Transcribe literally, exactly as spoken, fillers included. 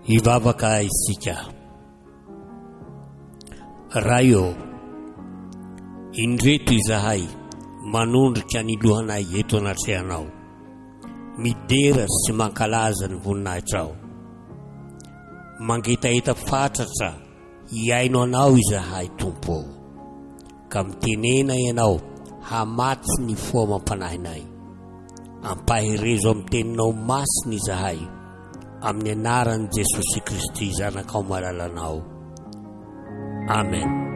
Hivavaka isika. Raio, indreto izahay manondrika ny lohanay eto anatrehanao, midera sy mankalaza ny voninahitrao. Mangetaeta fatratra hiaino anao izahay Tompo, ka mitenena ianao hamatsy ny fo mampanahinay. Ampaherezo amin'ny teninao masina izahay, amin'ny anaran'i Jesosy Kristy zanakao malalanao. Amen.